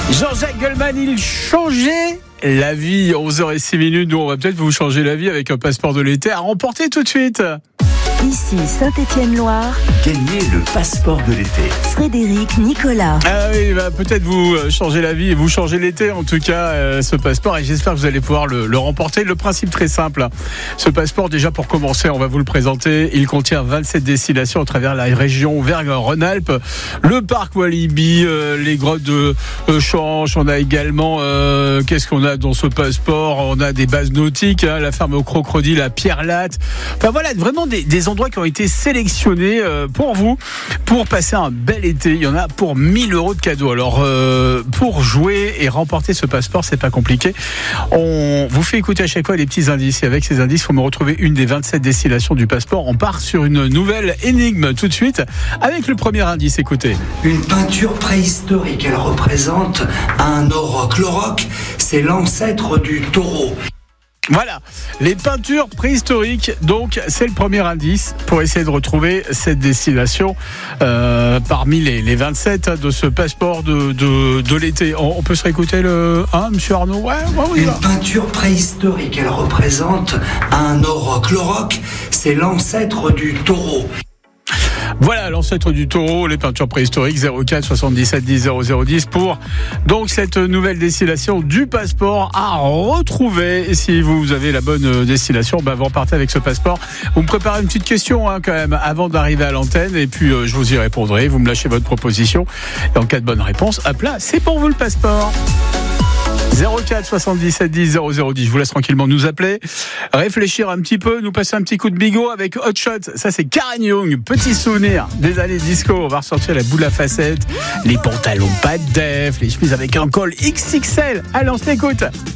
Jean-Jacques Goldman, il changeait la vie. 11h06. Nous, on va peut-être vous changer la vie avec un passeport de l'été à remporter tout de suite. Ici Saint-Étienne-Loire. Gagnez le passeport de l'été. Frédéric Nicolas. Ah oui, il va peut-être vous changer la vie et vous changer l'été, en tout cas, ce passeport. Et j'espère que vous allez pouvoir le remporter. Le principe très simple. Ce passeport, déjà pour commencer, on va vous le présenter. Il contient 27 destinations à travers la région Auvergne-Rhône-Alpes. Le parc Walibi, les grottes de Chanche. On a également, qu'est-ce qu'on a dans ce passeport? On a des bases nautiques, la ferme au crocodile à Pierre-Latte. Enfin voilà, vraiment des endroits qui ont été sélectionnés pour vous, pour passer un bel été. Il y en a pour 1000 € de cadeaux. Alors, pour jouer et remporter ce passeport, c'est pas compliqué. On vous fait écouter à chaque fois les petits indices. Et avec ces indices, il faut me retrouver une des 27 destinations du passeport. On part sur une nouvelle énigme tout de suite avec le premier indice. Écoutez. Une peinture préhistorique. Elle représente un auroch. L'auroch, c'est l'ancêtre du taureau. Voilà, les peintures préhistoriques, donc c'est le premier indice pour essayer de retrouver cette destination parmi les 27 de ce passeport de l'été. On peut se réécouter le 1, monsieur Arnaud? Ouais, oui. Une peinture préhistorique, elle représente un auroch. L'auroch, c'est l'ancêtre du taureau. Voilà, l'ancêtre du taureau, les peintures préhistoriques, 04 77 10 0010 pour donc cette nouvelle destination du passeport à retrouver. Et si vous avez la bonne destination, vous repartez avec ce passeport. Vous me préparez une petite question quand même avant d'arriver à l'antenne et puis je vous y répondrai. Vous me lâchez votre proposition et en cas de bonne réponse, hop là, c'est pour vous le passeport. 04 77 10 0010. Je vous laisse tranquillement nous appeler, réfléchir un petit peu, nous passer un petit coup de bigot avec Hot Shot. Ça, c'est Karen Young. Petit souvenir des années disco. On va ressortir la boule à facettes, les pantalons pas de def, les chemises avec un col XXL. Allez, on se l'écoute.